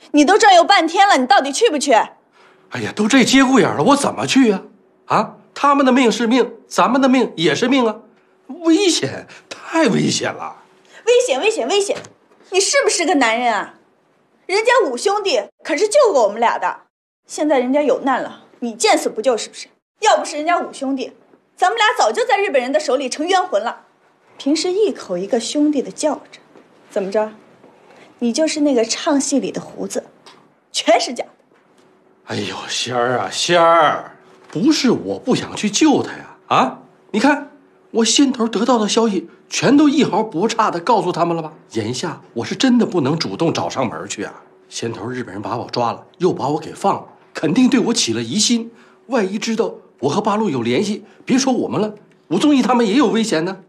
你都转悠半天了，你到底去不去？ 哎呀，都这节骨眼了，我怎么去呀？啊，他们的命是命，咱们的命也是命啊，危险，太危险了！ 危险，危险，危险！你是不是个男人啊？人家五兄弟可是救过我们俩的，现在人家有难了，你见死不救是不是？要不是人家五兄弟，咱们俩早就在日本人的手里成冤魂了。平时一口一个兄弟的叫着，怎么着？你就是那个唱戏里的胡子，全是假的。 哎呦，仙儿啊，仙儿，不是我不想去救他呀！啊，你看我先头得到的消息，全都一毫不差的告诉他们了吧？眼下我是真的不能主动找上门去啊！先头日本人把我抓了，又把我给放了，肯定对我起了疑心。万一知道我和八路有联系，别说我们了，武宗义他们也有危险呢。